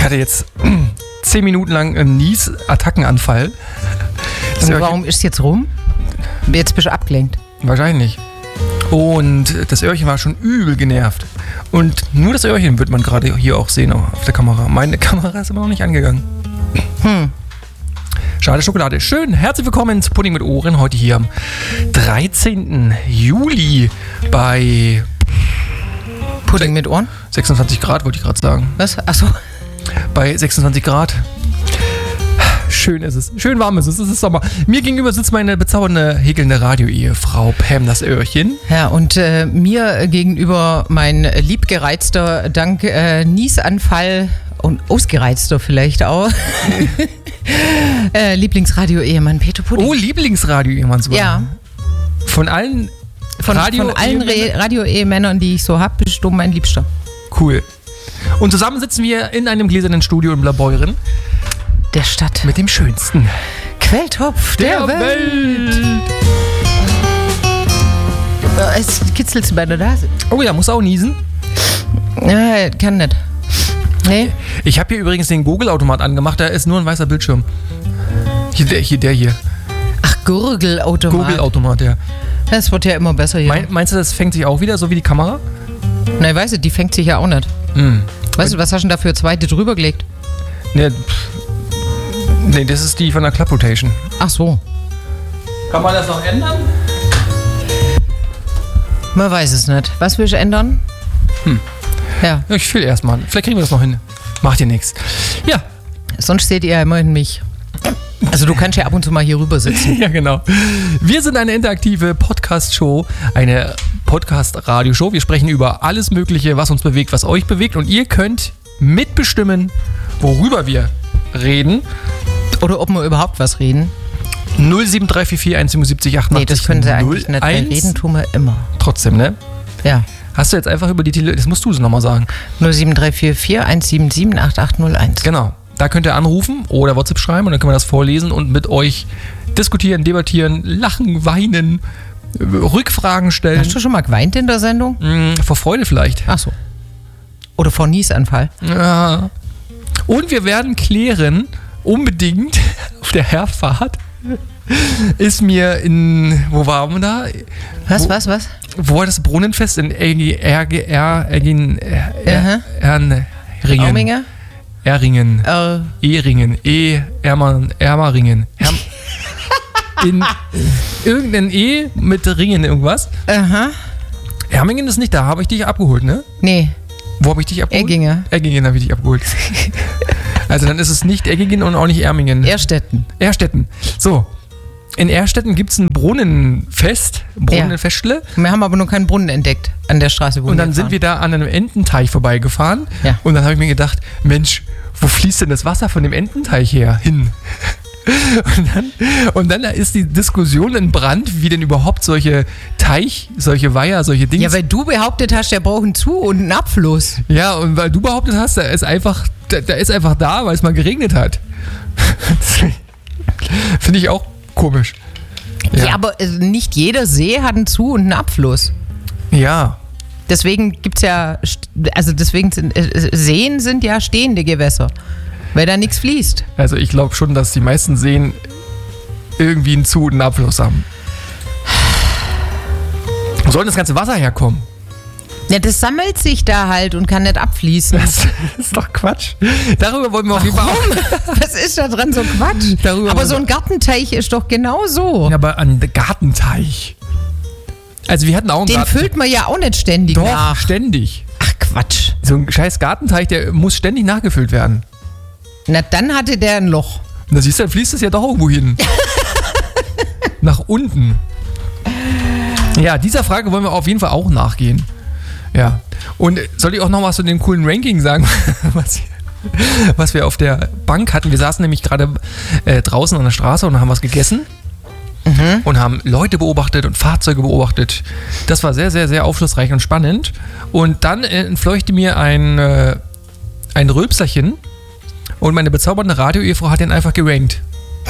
hatte jetzt 10 Minuten lang einen Nies-Attackenanfall. Und warum ist es jetzt rum? Jetzt bist du abgelenkt. Wahrscheinlich. Und das Öhrchen war schon übel genervt. Und nur das Öhrchen wird man gerade hier auch sehen auf der Kamera. Meine Kamera ist immer noch nicht angegangen. Schade Schokolade. Schön, herzlich willkommen zu Pudding mit Ohren. Heute hier am 13. Juli bei Pudding mit Ohren? 26 Grad, wollte ich gerade sagen. Was? Achso. Bei 26 Grad. Schön ist es. Schön warm ist es. Es ist Sommer. Mir gegenüber sitzt meine bezaubernde, häkelnde Radio-Ehefrau Pam das Öhrchen. Ja, und mir gegenüber mein liebgereizter, dank Niesanfall und ausgereizter vielleicht auch, Lieblingsradio-Ehemann Peter Pudding. Oh, Lieblingsradio-Ehemann sogar. Ja. Von allen Von allen Radio-Ehemännern, die ich so habe, bist du mein Liebster. Cool. Und zusammen sitzen wir in einem gläsernen Studio in Blaubeuren. Der Stadt. Mit dem schönsten Quelltopf der Welt. Es kitzelt bei der Nase. Oh ja, muss auch niesen. Ja, kann nicht. Nee. Ich habe hier übrigens den Gurgelautomat angemacht, da ist nur ein weißer Bildschirm. Der hier. Ach, Gurgelautomat. Gurgelautomat, ja. Das wird ja immer besser hier. Meinst du, das fängt sich auch wieder, so wie die Kamera? Nein, weißt du, die fängt sich ja auch nicht. Weißt du, was hast du denn da für zweite drüber gelegt? Nee, das ist die von der Club Rotation. Ach so. Kann man das noch ändern? Man weiß es nicht. Was willst du ändern? Ja. Ich fühle erstmal. Vielleicht kriegen wir das noch hin. Macht dir nichts. Ja. Sonst seht ihr ja immerhin mich. Also du kannst ja ab und zu mal hier rüber sitzen. Ja, genau. Wir sind eine interaktive Podcast-Show, eine Podcast-Radio-Show. Wir sprechen über alles Mögliche, was uns bewegt, was euch bewegt. Und ihr könnt mitbestimmen, worüber wir reden. Oder ob wir überhaupt was reden. 07344 177 88. Nee, das können sie eigentlich nicht. Weil reden tun wir immer. Trotzdem, ne? Ja. Hast du jetzt einfach über die das musst du es nochmal sagen. 07344 177 8801. Genau. Da könnt ihr anrufen oder WhatsApp schreiben und dann können wir das vorlesen und mit euch diskutieren, debattieren, lachen, weinen, Rückfragen stellen. Hast du schon mal geweint in der Sendung? Vor Freude vielleicht. Ach so. Oder vor Niesanfall. Ja. Und wir werden klären, unbedingt auf der Herfahrt ist mir wo waren wir da? Was? Wo war das Brunnenfest? In Erringen. Erringen? Ehringen. Ermaringen. In irgendein E mit Ringen irgendwas. Aha. Ermingen ist nicht da, habe ich dich abgeholt, ne? Nee. Wo habe ich dich abgeholt? Eggingen habe ich dich abgeholt. Also dann ist es nicht Eggingen und auch nicht Ermingen. Erstetten. So. In Erstetten gibt es ein Brunnenfestle. Wir haben aber noch keinen Brunnen entdeckt an der Straße, wo wir Und dann sind wir da an einem Ententeich vorbeigefahren. Ja. Und dann habe ich mir gedacht, Mensch, wo fließt denn das Wasser von dem Ententeich hin? Und dann ist die Diskussion in Brand, wie denn überhaupt solche Weiher, solche Dinge. Ja, weil du behauptet hast, der braucht einen Zu- und einen Abfluss. Ja, und weil du behauptet hast, der ist einfach da, weil es mal geregnet hat. Finde ich auch komisch. Ja, aber nicht jeder See hat einen Zu- und einen Abfluss. Ja. Deswegen gibt's ja, Seen sind ja stehende Gewässer, weil da nichts fließt. Also ich glaube schon, dass die meisten Seen irgendwie einen Zu- und einen Abfluss haben. Wo soll das ganze Wasser herkommen? Ja, das sammelt sich da halt und kann nicht abfließen. Das ist doch Quatsch. Darüber wollen wir auf jeden Fall auch. Was ist da dran so Quatsch? Aber so ein Gartenteich ist doch genau so. Ja, aber ein Gartenteich. Also wir hatten auch einen Gartenteich. Den füllt man ja auch nicht ständig Doch, nach. ständig. Ach Quatsch. So ein scheiß Gartenteich, der muss ständig nachgefüllt werden. Na, dann hatte der ein Loch. Und da siehst du, dann fließt es ja doch irgendwo hin. Nach unten. Ja, dieser Frage wollen wir auf jeden Fall auch nachgehen. Ja. Und soll ich auch noch was zu dem coolen Ranking sagen, was wir auf der Bank hatten? Wir saßen nämlich gerade draußen an der Straße und haben was gegessen. Und haben Leute beobachtet und Fahrzeuge beobachtet. Das war sehr, sehr, sehr aufschlussreich und spannend. Und dann entfleuchte mir ein Rülpserchen und meine bezaubernde Radio-Ehefrau hat den einfach gerankt.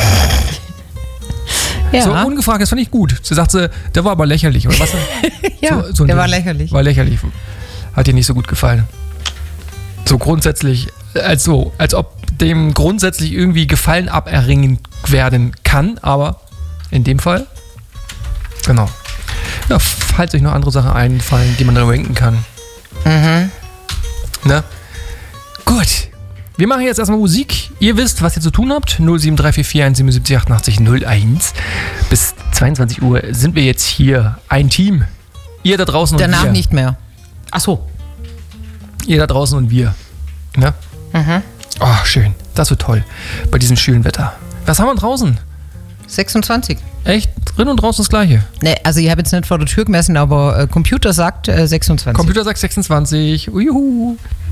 Ja. So ungefragt, das fand ich gut. Sie sagte, der war aber lächerlich. Oder was? Ja, so der war lächerlich. War lächerlich. Hat dir nicht so gut gefallen. So grundsätzlich als ob dem grundsätzlich irgendwie Gefallen aberringen werden kann, aber in dem Fall, genau. Ja, falls euch noch andere Sachen einfallen, die man dann ranken kann. Ne? Gut. Wir machen jetzt erstmal Musik. Ihr wisst, was ihr zu tun habt. 0734417788001. Bis 22 Uhr sind wir jetzt hier ein Team. Ihr da draußen und wir. Danach nicht mehr. Ach so. Ihr da draußen und wir. Ne? Oh, schön. Das wird toll. Bei diesem schönen Wetter. Was haben wir draußen? 26. Echt? Drin und draußen das Gleiche? Ne, also ich habe jetzt nicht vor der Tür gemessen, aber Computer sagt 26. Computer sagt 26. Juhu.